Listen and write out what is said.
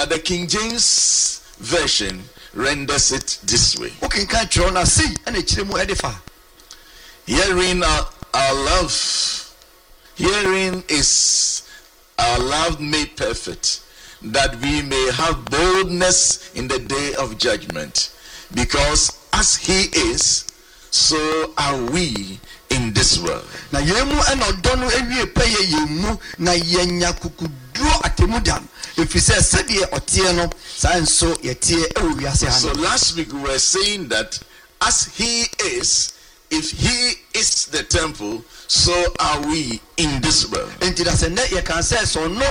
The King James Version renders it this way. Herein our love, herein is our love made perfect, that we may have boldness in the day of judgment. Because as he is, so are we in this world. Na yemu enodono ewie peye yemu na yenya kukuduro atemudan. Efise sedie otie no sa enso yetie ewo wiase ha. So last week we were saying that as he is, if he is the temple, so are we in this world. Enti da sende ye kan say so no